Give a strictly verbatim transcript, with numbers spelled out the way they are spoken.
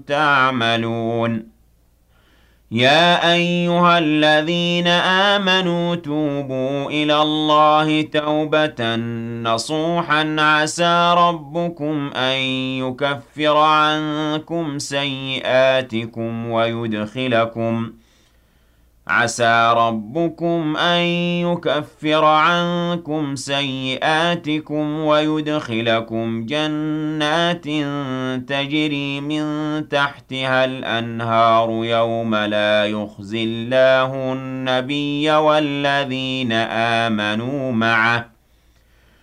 تَعْمَلُونَ يَا أَيُّهَا الَّذِينَ آمَنُوا تُوبُوا إِلَى اللَّهِ تَوْبَةً نَّصُوحًا عَسَىٰ رَبُّكُمْ أَن يُكَفِّرَ عَنكُمْ سَيِّئَاتِكُمْ وَيُدْخِلَكُمْ عسى ربكم أن يكفر عنكم سيئاتكم ويدخلكم جنات تجري من تحتها الأنهار يوم لا يخزي الله النبي والذين آمنوا معه